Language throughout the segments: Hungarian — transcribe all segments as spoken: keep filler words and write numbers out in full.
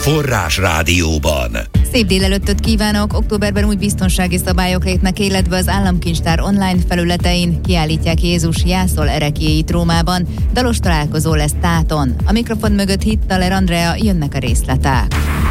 Forrás Rádióban. Szép délelőttöt kívánok! Októberben új biztonsági szabályok lépnek életbe az államkincstár online felületein. Kiállítják Jézus jászol ereklyéit Rómában. Dalos találkozó lesz Táton. A mikrofon mögött Hittaler Andrea, jönnek a részletek.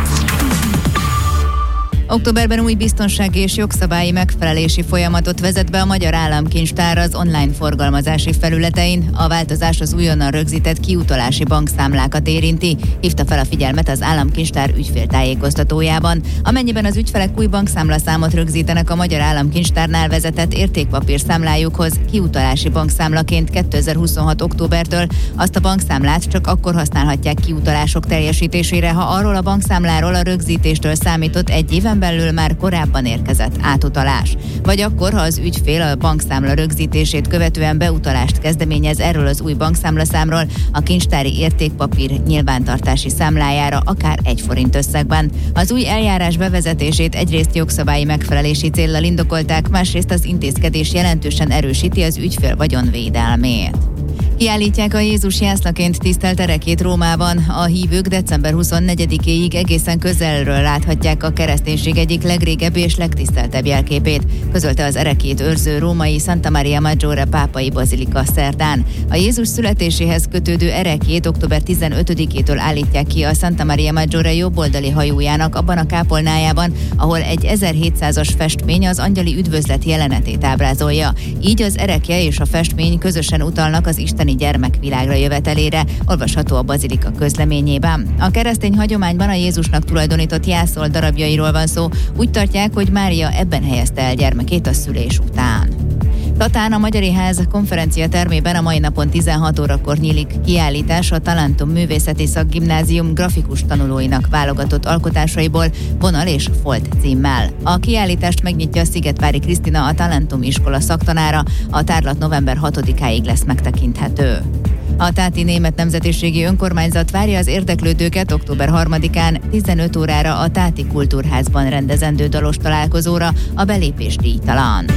Októberben új biztonsági és jogszabályi megfelelési folyamatot vezet be a Magyar Államkincstár az online forgalmazási felületein. A változás az újonnan rögzített kiutalási bankszámlákat érinti, hívta fel a figyelmet az Államkincstár ügyféltájékoztatójában. Amennyiben az ügyfelek új bankszámlaszámot rögzítenek a Magyar Államkincstárnál vezetett értékpapír számlájukhoz, kiutalási bankszámlaként kétezer-huszonhat októbertől azt a bankszámlát csak akkor használhatják kiutalások teljesítésére, ha arról a bankszámláról a rögzítéstől számított egy éven belül már korábban érkezett átutalás. Vagy akkor, ha az ügyfél a bankszámla rögzítését követően beutalást kezdeményez erről az új bankszámlaszámról a kincstári értékpapír nyilvántartási számlájára, akár egy forint összegben. Az új eljárás bevezetését egyrészt jogszabályi megfelelési céllal indokolták, másrészt az intézkedés jelentősen erősíti az ügyfél vagyonvédelmét. Kiállítják a Jézus jászlaként tisztelt ereklyét Rómában. A hívők december huszonnegyedikéig egészen közelről láthatják a kereszténység egyik legrégebbi és legtiszteltebb jelképét, közölte az ereklyét őrző római Santa Maria Maggiore pápai bazilika szerdán. A Jézus születéséhez kötődő ereklyét október tizenötödikétől állítják ki a Santa Maria Maggiore jobboldali hajójának abban a kápolnájában, ahol egy ezerhétszázas festmény az angyali üdvözlet jelenetét ábrázolja. Így az erekje és a festmény közösen utalnak az Isten gyermekvilágra jövetelére, olvasható a bazilika közleményében. A keresztény hagyományban a Jézusnak tulajdonított jászol darabjairól van szó, úgy tartják, hogy Mária ebben helyezte el gyermekét a szülés után. Tatán a Magyari Ház konferencia termében a mai napon tizenhat órakor nyílik kiállítás a Talentum Művészeti Szakgimnázium grafikus tanulóinak válogatott alkotásaiból vonal és folt címmel. A kiállítást megnyitja Szigetvári Krisztina, a Talentum iskola szaktanára, a tárlat november hatodikáig lesz megtekinthető. A táti német nemzetiségi önkormányzat várja az érdeklődőket október harmadikán tizenöt órára a Táti Kultúrházban rendezendő dalos találkozóra, a belépés díjtalan.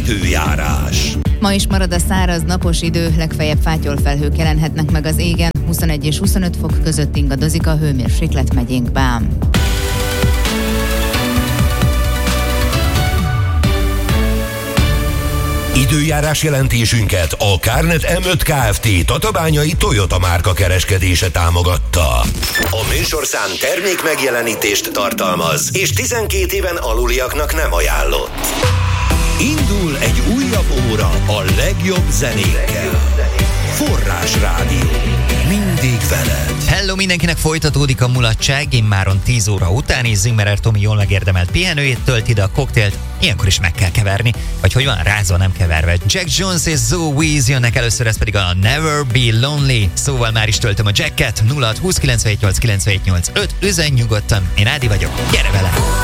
Időjárás. Ma is marad a száraz, napos idő, legfeljebb fátyolfelhők jelenhetnek meg az égen, huszonegy és huszonöt fok között ingadozik a hőmérséklet megyénkben. Időjárás jelentésünket a Kárnet em öt Kft. Tatabányai Toyota márka kereskedése támogatta. A műsorszám termék megjelenítést tartalmaz, és tizenkét éven aluliaknak nem ajánlott. Indul egy újabb óra a legjobb zenékkel. Forrás Rádió. Mindig veled. Hello mindenkinek, folytatódik a mulatság, immáron tíz óra után, és Zimmerer Tomi jól megérdemelt pihenőjét tölt ide a koktélt, ilyenkor is meg kell keverni, vagy hogy van, rázva nem keverve. Jack Jones és Zoe Wees jönnek először, ez pedig a Never Be Lonely, szóval már is töltöm a jacket. Nulla hat húsz kilencvenhét nyolc kilencvenhét nyolc öt, üzenj nyugodtan, én Ádi vagyok, gyere vele!